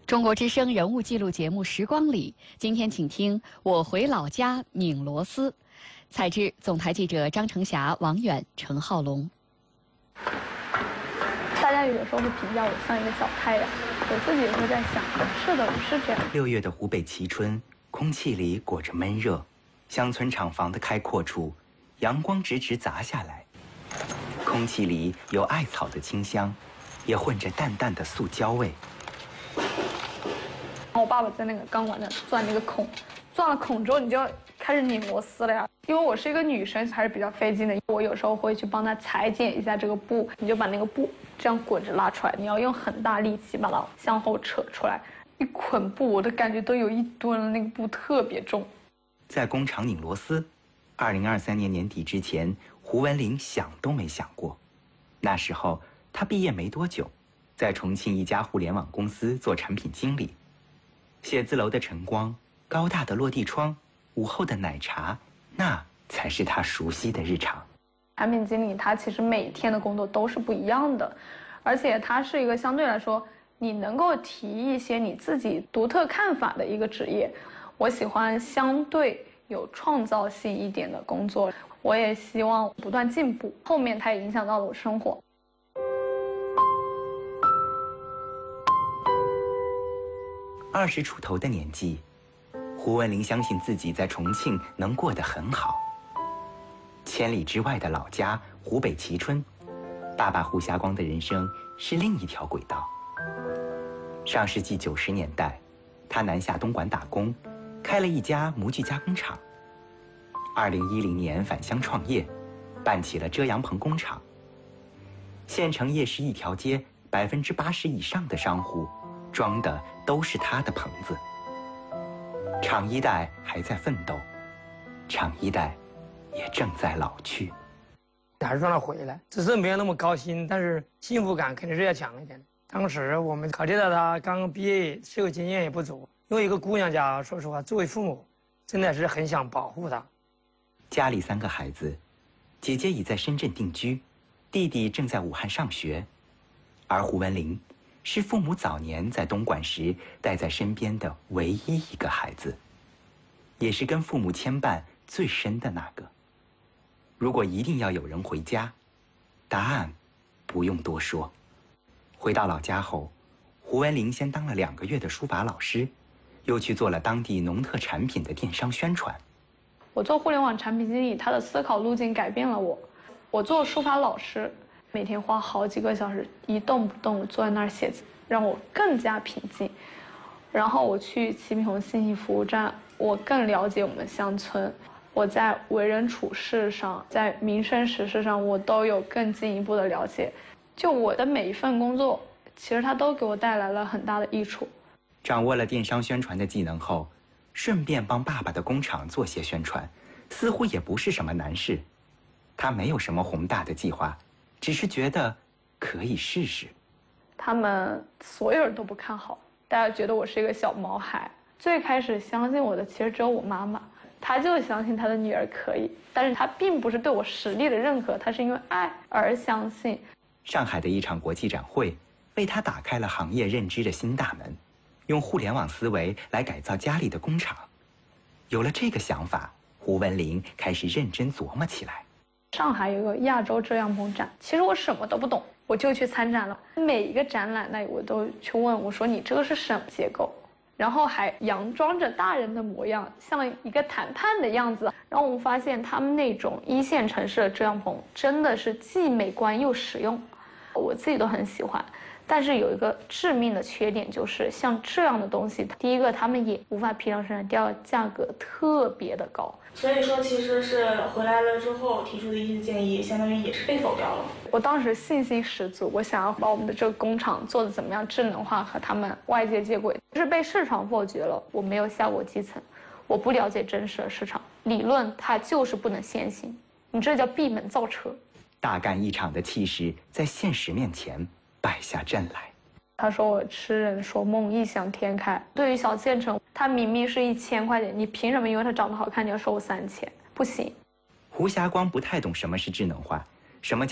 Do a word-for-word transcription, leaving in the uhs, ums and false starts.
中国之声人物记录节目《时光里》，今天请听我回老家拧螺丝。采制总台记者张成霞、王远、陈浩龙。 大家有时候会评价我像一个小太阳，我自己也会在想，是的，我是这样。 六月的湖北蕲春，空气里裹着闷热，乡村厂房的开阔处，阳光直直砸下来，空气里有艾草的清香，也混着淡淡的塑胶味。 我爸爸在那个钢管那钻那个孔，钻了孔之后你就开始拧螺丝了呀。因为我是一个女生，还是比较费劲的。我有时候会去帮他裁剪一下这个布，你就把那个布这样滚着拉出来，你要用很大力气把它向后扯出来。一捆布，我的感觉都有一吨了，那个布特别重。 在工厂拧螺丝，二零二三年年底之前，胡文林想都没想过。那时候他毕业没多久，在重庆一家互联网公司做产品经理。写字楼的晨光，高大的落地窗，午后的奶茶，那才是他熟悉的日常。 产品经理他其实每天的工作都是不一样的，而且他是一个相对来说你能够提一些你自己独特看法的一个职业。我喜欢相对有创造性一点的工作，我也希望不断进步。后面它也影响到了我生活。 二十出头的年纪，胡文林相信自己在重庆能过得很好。千里之外的老家湖北蕲春，爸爸胡霞光的人生是另一条轨道。上世纪九十年代，他南下东莞打工，开了一家模具加工厂。二零一零年返乡创业，办起了遮阳棚工厂。县城夜市一条街，百分之八十以上的商户装的都是他的棚子。厂一代还在奋斗，厂一代也正在老去。 还是让他回来，只是没有那么高兴，但是幸福感肯定是要强一点的。当时我们考虑到他刚刚毕业，社会经验也不足，因为一个姑娘家，说实话，作为父母，真的是很想保护她。 家里三个孩子，姐姐已在深圳定居，弟弟正在武汉上学，而胡文林是父母早年在东莞时带在身边的唯一一个孩子，也是跟父母牵绊最深的那个。如果一定要有人回家，答案不用多说。回到老家后，胡文林先当了两个月的书法老师，又去做了当地农特产品的电商宣传。 我做互联网产品经理，他的思考路径改变了我。我做书法老师，每天花好几个小时一动不动坐在那儿写字，让我更加平静。然后我去齐平红信息服务站，我更了解我们乡村。我在为人处事上，在民生实事上，我都有更进一步的了解。就我的每一份工作，其实它都给我带来了很大的益处。 掌握了电商宣传的技能后，顺便帮爸爸的工厂做些宣传，似乎也不是什么难事。他没有什么宏大的计划，只是觉得可以试试。 他们所有人都不看好，大家觉得我是一个小毛孩。最开始相信我的其实只有我妈妈，她就相信她的女儿可以，但是她并不是对我实力的认可，她是因为爱而相信。 上海的一场国际展会为他打开了行业认知的新大门，用互联网思维来改造家里的工厂。有了这个想法，胡文林开始认真琢磨起来。 上海有个亚洲遮阳棚展，其实我什么都不懂，我就去参展了。每一个展览那我都去问，我说你这个是什么结构？然后还佯装着大人的模样，像一个谈判的样子。然后我们发现他们那种一线城市的遮阳棚真的是既美观又实用，我自己都很喜欢。但是有一个致命的缺点，就是像这样的东西，第一个他们也无法批量生产，第二个价格特别的高。 所以说其实是回来了之后提出的一些建议，相当于也是被否掉了。 我当时信心十足，我想要把我们的这个工厂做得怎么样智能化，和他们外界接轨，就是被市场否决了。我没有下过基层，我不了解真实的市场，理论它就是不能先行，你这叫闭门造车。 大干一场的气势在现实面前败下阵来。 他说我痴人说梦，异想天开。对于小县城，他明明是一千块钱，你凭什么因为他长得好看你要收我三千？不行。 胡霞光不太懂什么是智能化，什么